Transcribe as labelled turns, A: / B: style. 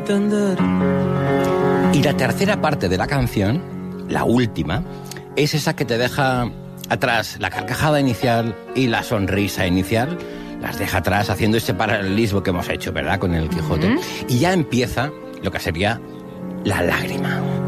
A: entender.
B: Y la tercera parte de la canción, la última, es esa que te deja atrás la carcajada inicial y la sonrisa inicial. Las deja atrás haciendo ese paralelismo que hemos hecho, ¿verdad?, con el Quijote. Y ya empieza lo que sería la lágrima.